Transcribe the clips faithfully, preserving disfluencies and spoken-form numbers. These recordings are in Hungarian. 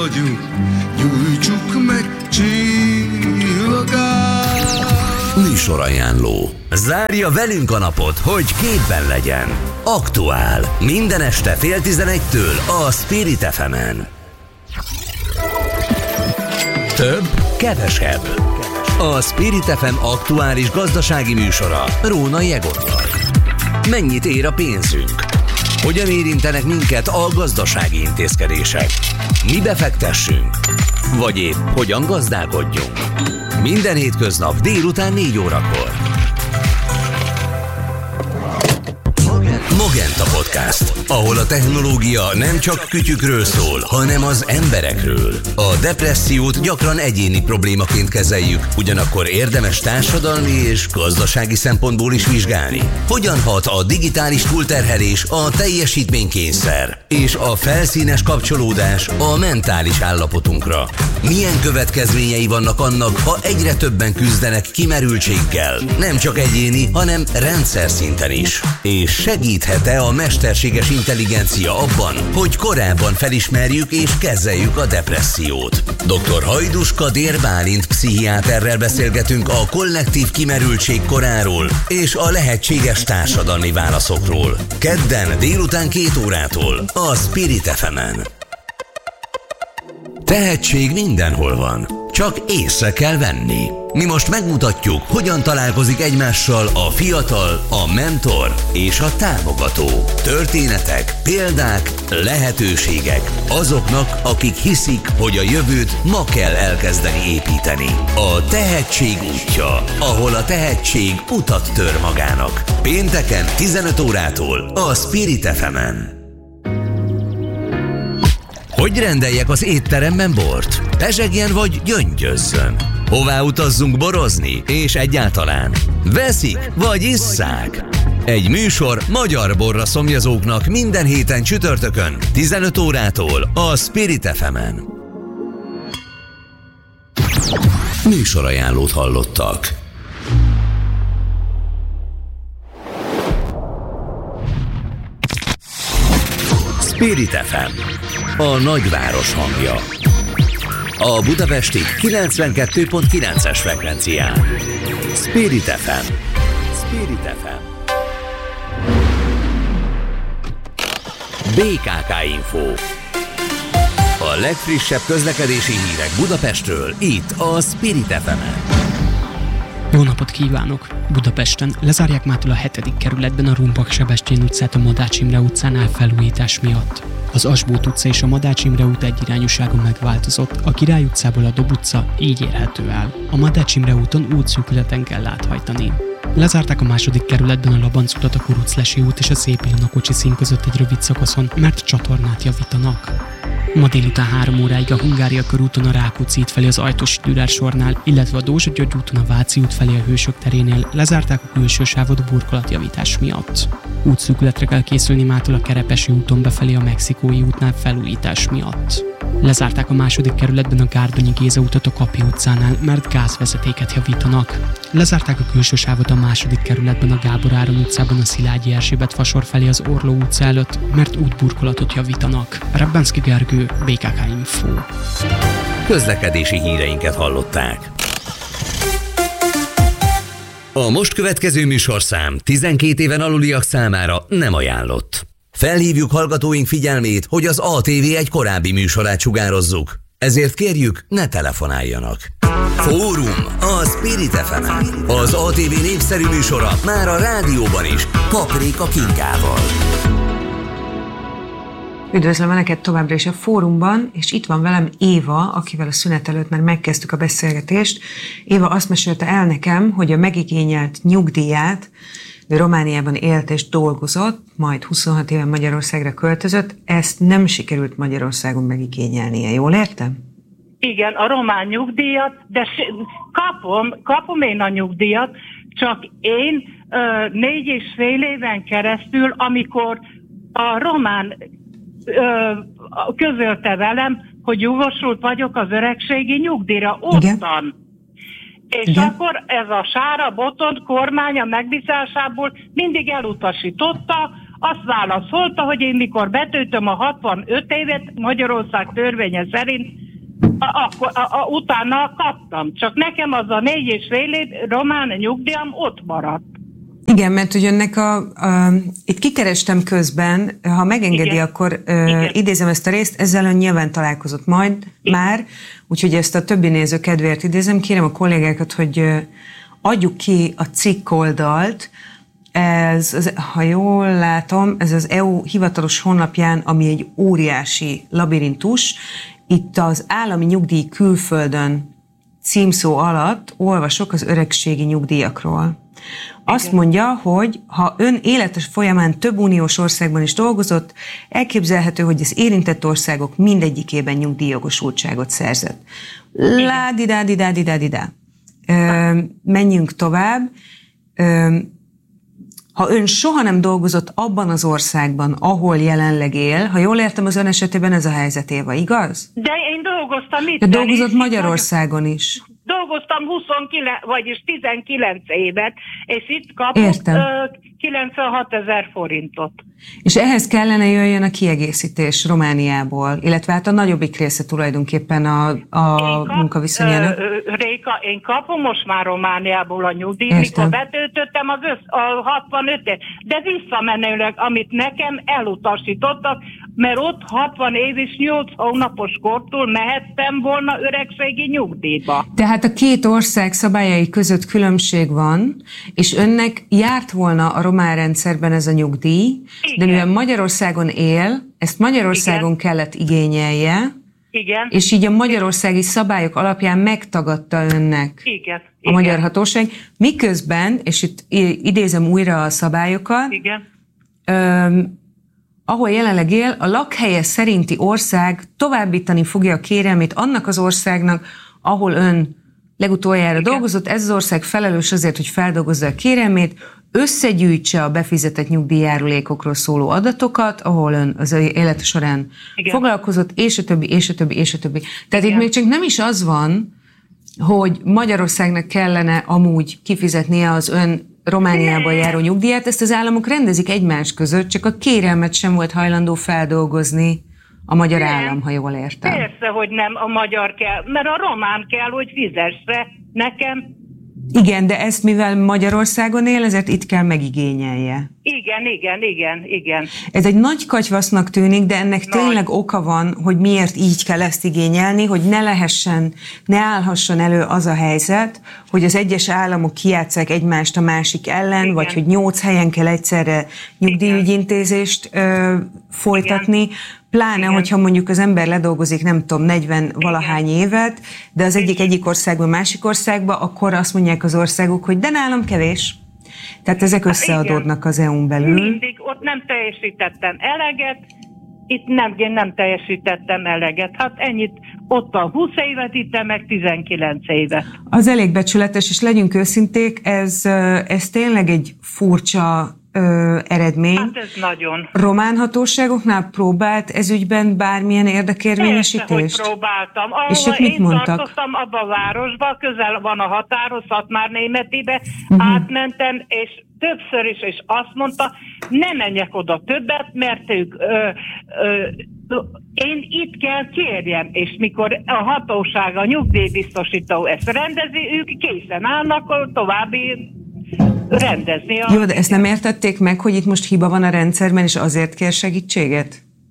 vagyunk, nyújtsuk meg csillagát. Műsorajánló. Zárja velünk a napot, hogy képben legyen. Aktuál. Minden este fél tizenegytől a Spirit ef emen. Több, kevesebb. A Spirit ef em aktuális gazdasági műsora Rónai Egottal. Mennyit ér a pénzünk? Hogyan érintenek minket a gazdasági intézkedések? Mi befektessünk? Vagy épp hogyan gazdálkodjunk? Minden hétköznap délután négy órakor. Mogenta Podcast, ahol a technológia nem csak kütyükről szól, hanem az emberekről. A depressziót gyakran egyéni problémaként kezeljük, ugyanakkor érdemes társadalmi és gazdasági szempontból is vizsgálni. Hogyan hat a digitális túlterhelés, a teljesítménykényszer és a felszínes kapcsolódás a mentális állapotunkra? Milyen következményei vannak annak, ha egyre többen küzdenek kimerültséggel, nem csak egyéni, hanem rendszer szinten is? És segíthet-e a mesterséges intelligencia abban, hogy korábban felismerjük és kezeljük a depressziót? doktor Hajdús Kadér Bálint pszichiáterrel beszélgetünk a kollektív kimerültség koráról és a lehetséges társadalmi válaszokról. Kedden délután két órától a Spirit ef emen. Tehetség mindenhol van, csak észre kell venni. Mi most megmutatjuk, hogyan találkozik egymással a fiatal, a mentor és a támogató. Történetek, példák, lehetőségek azoknak, akik hiszik, hogy a jövőt ma kell elkezdeni építeni. A tehetség útja, ahol a tehetség utat tör magának. Pénteken tizenöt órától a Spirit ef emen. Hogy rendeljek az étteremben bort? Pezsegjen vagy gyöngyözzön? Hová utazzunk borozni? És egyáltalán veszik vagy isszák? Egy műsor magyar borra szomjazóknak minden héten csütörtökön tizenöt órától a Spirit ef emen. Műsorajánlót hallottak. Spirit ef em, a nagyváros hangja. A budapesti kilencvenkettő pont kilences frekvencián. Spirit ef em. Spirit ef em. bé ká ká Info. A legfrissebb közlekedési hírek Budapestről, itt a Spirit ef emen. Jó napot kívánok! Budapesten lezárják mától a hetedik kerületben a Rumpak-Sebestyén utcát a Madács Imre utcánál felújítás miatt. Az Asbót utca és a Madács Imre út egyirányúsága megváltozott, a Király utcából a Dob utca így érhető el. A Madács Imre úton útszűkületen kell áthajtani. Lezárták a második kerületben a Labanc utat, a Kuruclesi út és a Szép Ilona kocsi szín között egy rövid szakaszon, mert csatornát javítanak. Ma délután három óráig a Hungária körúton a Rákóczi út felé az Ajtosi Dürer sornál, illetve a Dózsa György úton a Váci út felé a Hősök terénél lezárták a külső sávot burkolatjavítás miatt. Útszűkületre kell készülni mától a Kerepesi úton befelé a Mexikói útnál felújítás miatt. Lezárták a második kerületben a Gárdonyi Géza utat a Kapi utcánál, mert gázvezetéket javítanak. Lezárták a külső sávot a második kerületben a Gábor Áron utcában a Szilágyi Erzsébet fasor felé az Orló utca előtt, mert útburkolatot javítanak. Rebbenszky Gergő, bé ká ká Info. Közlekedési híreinket hallották. A most következő műsorszám tizenkét éven aluliak számára nem ajánlott. Felhívjuk hallgatóink figyelmét, hogy az á té vé egy korábbi műsorát sugározzuk. Ezért kérjük, ne telefonáljanak. Fórum a Spirit ef emen. Az á té vé népszerű műsora már a rádióban is, Paprika Kinkával. Üdvözlöm Önöket továbbra is a Fórumban, és itt van velem Éva, akivel a szünet előtt már megkezdtük a beszélgetést. Éva azt mesélte el nekem, hogy a megigényelt nyugdíját, ő Romániában élt és dolgozott, majd huszonhat éven Magyarországra költözött, ezt nem sikerült Magyarországon megigényelnie. Jól értem? Igen, a román nyugdíjat, de kapom, kapom én a nyugdíjat, csak én ö, négy és fél éven keresztül, amikor a román ö, közölte velem, hogy jogosult vagyok az öregségi nyugdíjra, ottan. És igen. Akkor ez a sára botont kormánya megbízásából mindig elutasította azt válaszolta, hogy én mikor betöltöm a hatvanöt évet, Magyarország törvénye szerint, akkor a, a, utána kaptam. Csak nekem az a négy és fél év román nyugdíjam ott maradt. Igen, mert hogy önnek a, a... Itt kikerestem közben, ha megengedi, igen, akkor uh, idézem ezt a részt, ezzel ön nyilván találkozott majd igen. már, úgyhogy ezt a többi néző kedvéért idézem. Kérem a kollégákat, hogy uh, adjuk ki a cikk oldalt. Ez, az, ha jól látom, ez az é u hivatalos honlapján, ami egy óriási labirintus. Itt az állami nyugdíj külföldön címszó alatt olvasok az öregségi nyugdíjakról. Azt mondja, hogy ha ön életes folyamán több uniós országban is dolgozott, elképzelhető, hogy az érintett országok mindegyikében nyugdíjjogosultságot szerzett. Lá-di-dá-di-dá-di-dá-di-dá. Menjünk tovább. Ö, ha ön soha nem dolgozott abban az országban, ahol jelenleg él, ha jól értem, az ön esetében ez a helyzet, Éva, igaz? De én dolgoztam itt. De dolgozott is, Magyarországon is. Dolgoztam huszonkilenc, vagyis tizenkilenc évet, és itt kapok uh, kilencvenhat ezer forintot. És ehhez kellene jöjjön a kiegészítés Romániából, illetve hát a nagyobbik része tulajdonképpen a, a kap, munkaviszonyának. Uh, Réka, én kapom most már Romániából a nyugdíjt, mikor betöltöttem az össz, a hatvanöt, de visszamenőleg, amit nekem elutasítottak, mert ott hatvan év és nyolc hónapos kortól mehettem volna öregségi nyugdíjba. Tehát a két ország szabályai között különbség van, és önnek járt volna a román rendszerben ez a nyugdíj, igen, de mivel Magyarországon él, ezt Magyarországon igen. kellett igényelje, igen. és így a magyarországi szabályok alapján megtagadta önnek igen. a igen. magyar hatóság, miközben, és itt idézem újra a szabályokat, igen. Öm, ahol jelenleg él, a lakhelye szerinti ország továbbítani fogja a kérelmét annak az országnak, ahol ön legutoljára igen. dolgozott. Ez az ország felelős azért, hogy feldolgozza a kérelmét, összegyűjtse a befizetett nyugdíjjárulékokról szóló adatokat, ahol ön az élete során igen. foglalkozott, és a többi, és a többi, és a többi. Tehát igen. itt még csak nem is az van, hogy Magyarországnak kellene amúgy kifizetnie az ön Romániában járó nyugdíját, ezt az államok rendezik egymás között, csak a kérelmet sem volt hajlandó feldolgozni a magyar nem. állam, ha jól értem. Persze, hogy nem a magyar kell, mert a román kell, hogy fizesse nekem. Igen, de ezt mivel Magyarországon él, ezért itt kell megigényelje. Igen, igen, igen, igen. Ez egy nagy katyvasznak tűnik, de ennek nagy. tényleg oka van, hogy miért így kell ezt igényelni, hogy ne lehessen, ne állhasson elő az a helyzet, hogy az egyes államok kijátsszák egymást a másik ellen, igen. vagy hogy nyolc helyen kell egyszerre nyugdíjügyintézést ö, folytatni, igen. Pláne, igen. hogyha mondjuk az ember ledolgozik, nem tudom, negyven valahány évet, de az egyik egyik országban, másik országba, akkor azt mondják az országok, hogy de nálam kevés. Tehát ezek összeadódnak az é u-n belül. Mindig ott nem teljesítettem eleget, itt nem, én nem teljesítettem eleget. Hát ennyit, ott a húsz évet, itt meg tizenkilenc évet. Az elég becsületes, és legyünk őszinték, ez, ez tényleg egy furcsa Ö, eredmény. Hát ez nagyon. Román hatóságoknál próbált ezügyben bármilyen érdekérvényesítést? Persze, hogy próbáltam. Ahol és ők mit én mondtak? tartoztam abba a városba, közel van a határhoz, Szatmár-Németibe, uh-huh. átmentem, és többször is, és azt mondta, ne menjek oda többet, mert ők ö, ö, én itt kell kérjem, és mikor a hatóság, a nyugdíjbiztosító ezt rendezi, ők készen állnak a további rendezni. A... Jó, de ezt nem értették meg, hogy itt most hiba van a rendszerben, és azért kér segítséget?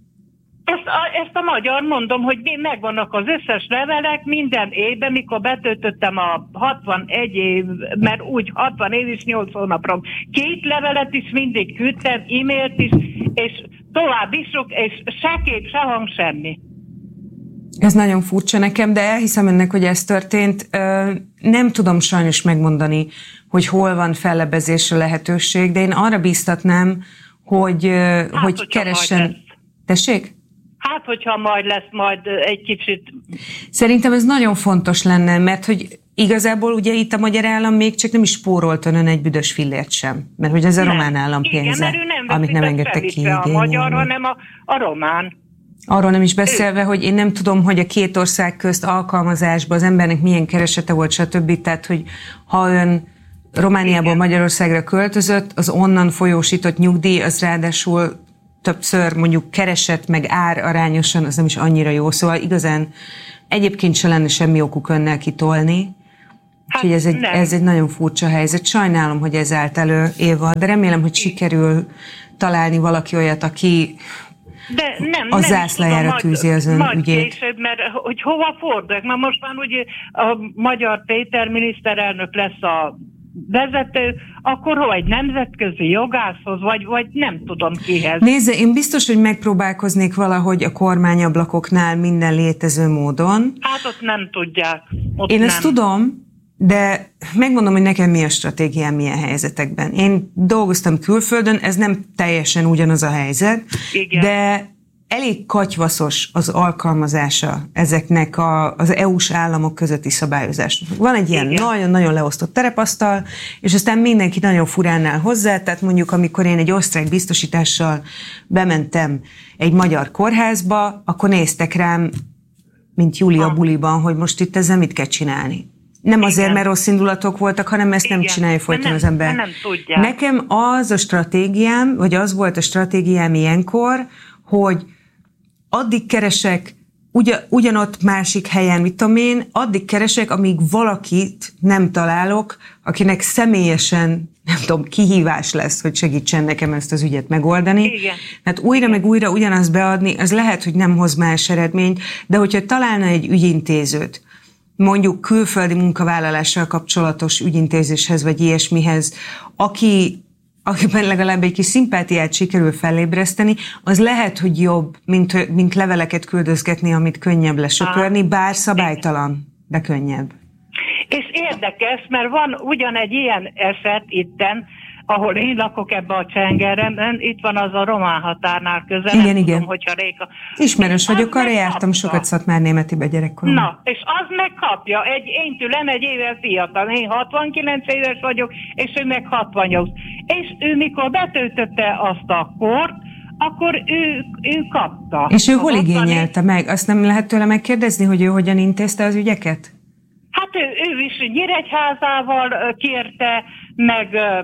Ezt a, ezt a magyar mondom, hogy megvannak az összes levelek minden évben, mikor betöltöttem a hatvanegy év, mert úgy hatvan év és nyolc hónapra. Két levelet is mindig küldtem, e-mailt is, és tovább is sok, és se kép, se hang, semmi. Ez nagyon furcsa nekem, de elhiszem ennek, hogy ez történt. Nem tudom sajnos megmondani, hogy hol van fellebezésre lehetőség, de én arra bíztatnám, hogy, hát, hogy keressen... Tessék? Hát, hogyha majd lesz majd egy kicsit... Szerintem ez nagyon fontos lenne, mert hogy igazából ugye itt a magyar állam még csak nem is spórolt önön egy büdös fillért sem. Mert hogy ez a nem. román állam pénze, igen, nem amit nem engedtek ki. A magyar, hanem a, a román. Arról nem is beszélve, ő. hogy én nem tudom, hogy a két ország közt alkalmazásban az embernek milyen keresete volt, stb. Tehát, hogy ha ön Romániából Igen. Magyarországra költözött, az onnan folyósított nyugdíj, az ráadásul többször mondjuk keresett, meg ár arányosan, az nem is annyira jó, szóval igazán egyébként se lenne semmi okuk önnel kitolni. Hát Úgyhogy ez egy, ez egy nagyon furcsa helyzet. Sajnálom, hogy ez állt elő, Éva, de remélem, hogy sikerül találni valaki olyat, aki De nem, a nem zászlajára tudom, tűzi az ön majd ügyét. Később, mert hogy hova forduljak? Mert most már ugye a magyar Péter miniszterelnök lesz a vezető, akkor hova, egy nemzetközi jogászhoz, vagy, vagy nem tudom kihez. Nézze, én biztos, hogy megpróbálkoznék valahogy a kormányablakoknál minden létező módon. Hát ott nem tudják. Ott Én nem. ezt tudom, de megmondom, hogy nekem mi a stratégiám milyen helyzetekben. Én dolgoztam külföldön, ez nem teljesen ugyanaz a helyzet, Igen. de elég katyvaszos az alkalmazása ezeknek a, az é u-s államok közötti szabályozásnak. Van egy ilyen Igen. nagyon-nagyon leosztott terepasztal, és aztán mindenki nagyon furán áll hozzá, tehát mondjuk amikor én egy osztrák biztosítással bementem egy magyar kórházba, akkor néztek rám, mint Júlia Ah. buliban, hogy most itt ezzel mit kell csinálni. Nem azért, Igen. mert rossz indulatok voltak, hanem ezt nem Igen. csinálja folyton nem, az ember. Nem tudják. Nekem az a stratégiám, vagy az volt a stratégiám ilyenkor, hogy addig keresek ugyan, ugyanott másik helyen, mit tudom én, addig keresek, amíg valakit nem találok, akinek személyesen, nem tudom, kihívás lesz, hogy segítsen nekem ezt az ügyet megoldani. Igen. Hát újra meg újra ugyanazt beadni, az lehet, hogy nem hoz más eredményt, de hogyha találna egy ügyintézőt, mondjuk külföldi munkavállalással kapcsolatos ügyintézéshez, vagy ilyesmihez, aki akiben legalább egy kis szimpátiát sikerül felébreszteni, az lehet, hogy jobb, mint, mint leveleket küldözgetni, amit könnyebb lesöpörni, bár szabálytalan, de könnyebb. És érdekes, mert van ugyan egy ilyen eset itten, ahol én lakok ebbe a csengeremben, itt van az a román határnál közel. Igen, nem igen. Tudom, hogyha Réka... Ismerős Az vagyok, arra megkapta. jártam sokat Szatmárnémetibe gyerekkoromban. Na, és az megkapja. Egy, én tőlem egy évvel fiatal. Én hatvankilenc éves vagyok, és ő meg hatvannyolc. És ő mikor betöltötte azt a kort, akkor ő, ő kapta. És ő Az hol ottani- igényelte meg? Azt nem lehet tőle megkérdezni, hogy ő hogyan intézte az ügyeket? Hát ő, ő is Nyíregyházával ö, kérte, meg ö,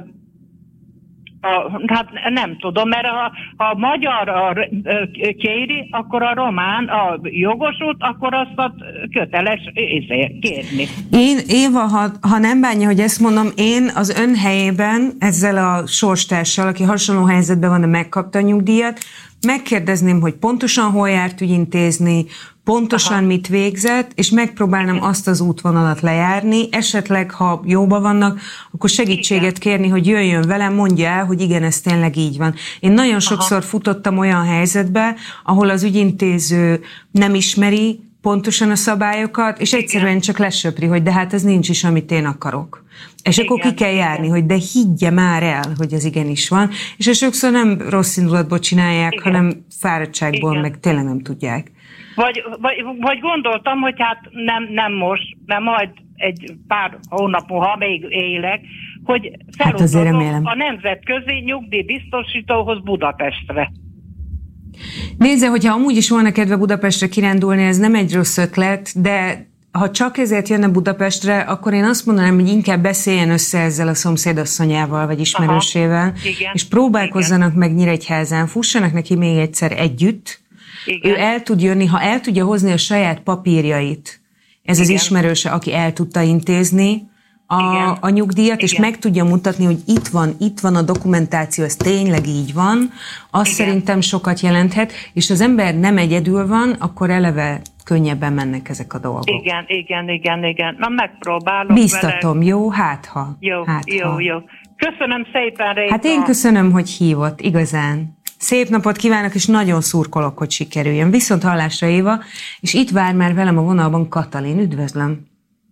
a, hát nem tudom, mert ha, ha a magyar a, ö, kéri, akkor a román a jogosult, akkor azt a köteles izé, kérni. Én, Éva, ha, ha nem bánja, hogy ezt mondom, én az ön helyében ezzel a sorstársal, aki hasonló helyzetben van, de megkapta a nyugdíjat, megkérdezném, hogy pontosan hol járt ügyintézni, pontosan Aha. mit végzett, és megpróbálnám azt az útvonalat lejárni, esetleg, ha jóba vannak, akkor segítséget igen. kérni, hogy jöjjön velem, mondja el, hogy igen, ez tényleg így van. Én nagyon sokszor Aha. futottam olyan helyzetbe, ahol az ügyintéző nem ismeri pontosan a szabályokat, és egyszerűen igen. csak lesöpri, hogy de hát ez nincs is, amit én akarok. És igen, akkor ki kell járni, igen. hogy de higgye már el, hogy ez igenis van, és ezt sokszor nem rossz indulatból csinálják, igen. hanem fáradtságból, igen. meg tényleg nem tudják. Vagy, vagy, vagy gondoltam, hogy hát nem, nem most, mert majd egy pár hónap múlva, ha még élek, hogy felutazom hát a nemzetközi nyugdíjbiztosítóhoz Budapestre. Nézze, hogyha amúgy is volna kedve Budapestre kirándulni, ez nem egy rossz ötlet, de ha csak ezért jönne Budapestre, akkor én azt mondanám, hogy inkább beszéljen össze ezzel a szomszédasszonyával, vagy ismerősével, Aha, igen, és próbálkozzanak igen. meg Nyíregyházán, fussanak neki még egyszer együtt. Igen. Ő el tud jönni, ha el tudja hozni a saját papírjait, ez igen. az ismerőse, aki el tudta intézni a, a nyugdíjat, igen. és meg tudja mutatni, hogy itt van, itt van a dokumentáció, ez tényleg így van, azt igen. szerintem sokat jelenthet, és az ember nem egyedül van, akkor eleve könnyebben mennek ezek a dolgok. Igen, igen, igen, igen. Na, megpróbálom Biztatom, vele. jó? Hát ha. Jó, hát, jó, ha. jó. Köszönöm szépen, Réka. Hát én köszönöm, hogy hívott, igazán. Szép napot kívánok, és nagyon szurkolok, hogy sikerüljön. Viszont hallásra, Éva, és itt vár már velem a vonalban Katalin. Üdvözlöm!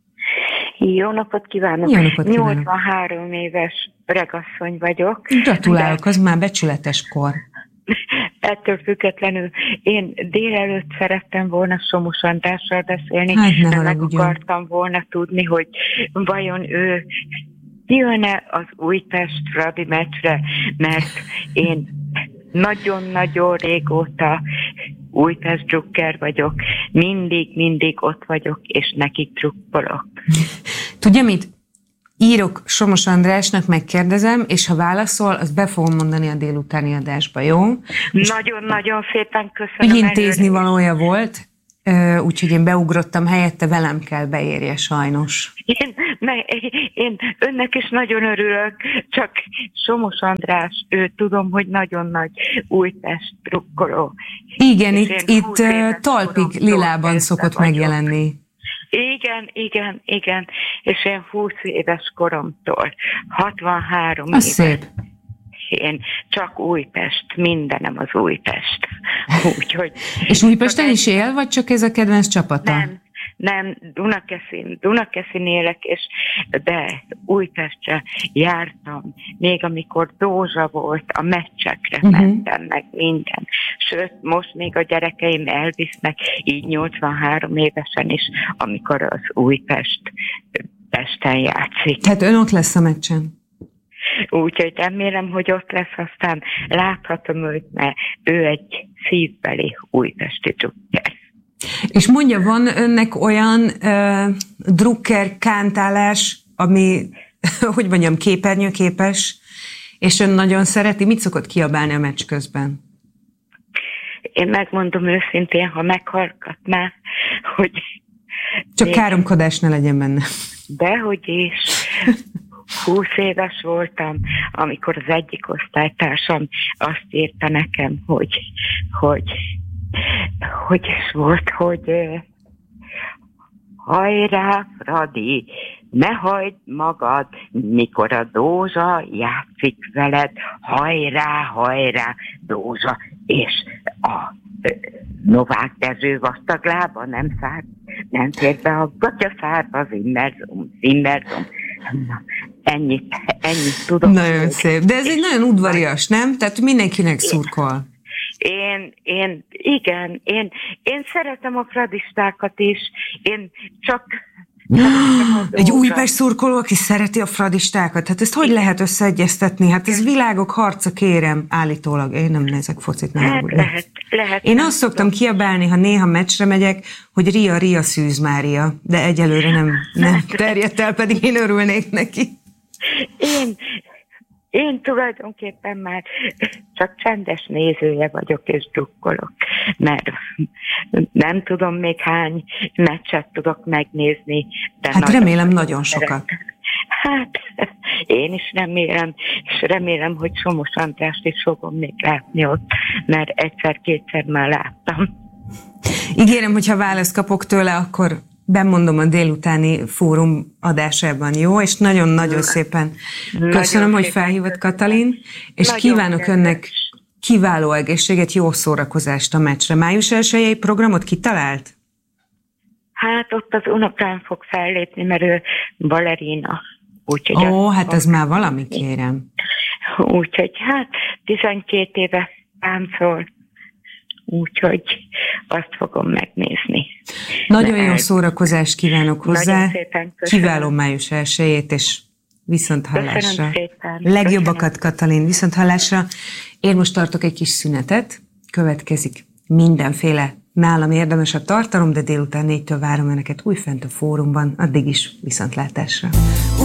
Jó napot kívánok! Jó napot kívánok! nyolcvanhárom éves öregasszony vagyok. Gratulálok, de... az már becsületes kor. Ettől függetlenül én délelőtt szerettem volna Somus Andrással beszélni, hát de meg akartam volna tudni, hogy vajon ő jön-e az Újpest Fradi meccsre, mert én nagyon-nagyon régóta Újpest drukker vagyok, mindig, mindig ott vagyok, és nekik drukkolok. Tudja mit? írok Somos Andrásnak, megkérdezem, és ha válaszol, azt be fogom mondani a délutáni adásba, jó? Nagyon-nagyon szépen köszönöm. Ügyintézni valója volt, úgyhogy én beugrottam helyette, velem kell beérje sajnos. Én, ne, én önnek is nagyon örülök, csak Somos András, ő tudom, hogy nagyon nagy Újpest drukkoló. Igen, itt, itt talpig lilában szokott vagyok. Megjelenni. Igen, igen, igen, és én húsz éves koromtól, hatvanhárom az éves. Szép. Én csak Újpest, mindenem az Újpest. Úgyhogy, és Újpesten is él, vagy csak ez a kedvenc csapata? Nem, nem, Dunakeszin, Dunakeszin élek, és de Újpestre jártam, még amikor Dózsa volt, a meccsekre uh-huh. mentem meg minden. Sőt, most még a gyerekeim elvisznek, így nyolcvanhárom évesen is, amikor az Újpest Pesten játszik. Tehát ön ott lesz a meccsen? Úgyhogy remélem, hogy ott lesz, aztán láthatom őt, mert ő egy szívbeli újpesti drukker. És mondja, van önnek olyan uh, drukker kántálás, ami, hogy mondjam, képernyőképes, és ön nagyon szereti? Mit szokott kiabálni a meccs közben? Én megmondom őszintén, ha meghallgatná, hogy... Csak káromkodás ne legyen benne. Dehogy is... Húsz éves voltam, amikor az egyik osztálytársam azt írta nekem, hogy hogy, hogy is volt, hogy hajrá, Fradi, ne hagyd magad, mikor a Dózsa játszik veled, hajrá, hajrá, Dózsa, és a Novák Dezső vastaglába nem szár, nem fér be a gatyaszárba, az immerzum, immerzum. Na, ennyit, ennyit tudom. Nagyon szép. De ez egy nagyon udvarias, nem? Tehát mindenkinek szurkol. Én, én, igen, én, én szeretem a fradistákat is, én csak... Egy Újpest szurkoló, aki szereti a fradistákat. Hát ezt hogy lehet összeegyeztetni? Hát ez világok harca, kérem, állítólag. Én nem nézek focit, nem hát lehet, lehet. Én azt szoktam kiabálni, ha néha meccsre megyek, hogy Ria, Ria, Szűz Mária. De egyelőre nem, nem terjedt el, pedig én örülnék neki. Én... Én tulajdonképpen már csak csendes nézője vagyok és drukkolok, mert nem tudom még hány meccset tudok megnézni. De hát nagyon remélem nagyon sokat. Hát én is remélem, és remélem, hogy Somos Andrást is fogom még látni ott, mert egyszer-kétszer már láttam. Ígérem, hogyha választ kapok tőle, akkor bemondom a délutáni fórum adásában, jó? És nagyon-nagyon szépen köszönöm, nagyon hogy felhívott Katalin, és nagyon kívánok kedves. Önnek kiváló egészséget, jó szórakozást a meccsre. május elsejei programot kitalált? Hát ott az unokám fog fellépni, mert ő balerina. Ó, oh, hát ez már valami, kérem. Úgyhogy hát tizenkét éve táncol. Úgyhogy azt fogom megnézni. Nagyon De jó el... szórakozást kívánok hozzá. Kiváló május elsejét, és viszont hallásra. Legjobbakat, Katalin, viszont hallásra. Én most tartok egy kis szünetet, következik mindenféle nálam érdemes a tartalom, de délután négytől várom önöket újfent a fórumban, addig is viszontlátásra.